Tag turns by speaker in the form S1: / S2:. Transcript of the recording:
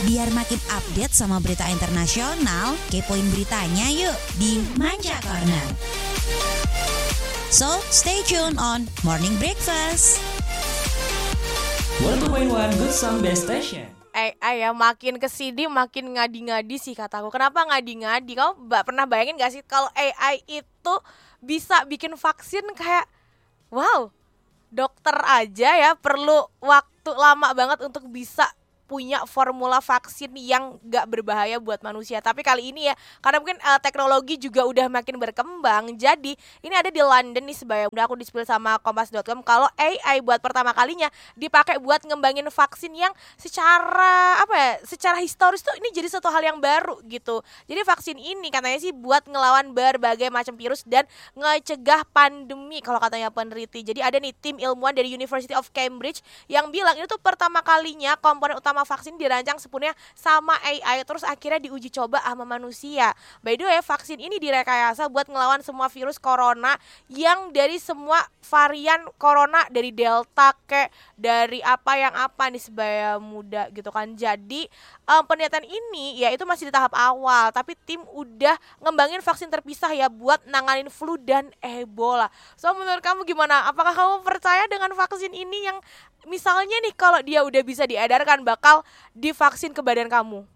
S1: Biar makin update sama berita internasional, kepoin beritanya yuk di Manja Corner. So, stay tuned on Morning Breakfast.
S2: 102.1 Good Song Best Station.
S3: Ya makin kesini makin ngadi-ngadi sih kataku. Kenapa ngadi-ngadi? Kamu pernah bayangin gak sih kalau AI itu bisa bikin vaksin kayak wow, dokter aja ya perlu waktu lama banget untuk bisa punya formula vaksin yang gak berbahaya buat manusia. Tapi kali ini ya, karena mungkin teknologi juga udah makin berkembang. Jadi ini ada di London nih sebaya udah aku di-spill sama kompas.com kalau AI buat pertama kalinya dipakai buat ngembangin vaksin yang secara secara historis tuh ini jadi satu hal yang baru gitu. Jadi vaksin ini katanya sih buat ngelawan berbagai macam virus dan ngecegah pandemi kalau katanya peneliti. Jadi ada nih tim ilmuwan dari University of Cambridge yang bilang ini tuh pertama kalinya komponen utama vaksin dirancang sepenuhnya sama AI terus akhirnya diuji coba sama manusia. By the way, vaksin ini direkayasa buat ngelawan semua virus corona yang dari semua varian corona dari Delta kayak dari apa nih sebaya muda gitu kan. Jadi penelitian ini ya itu masih di tahap awal, tapi tim udah ngembangin vaksin terpisah ya buat nanganin flu dan Ebola. So menurut kamu gimana? Apakah kamu percaya dengan vaksin ini yang misalnya nih kalau dia udah bisa diedarkan bakal divaksin ke badan kamu?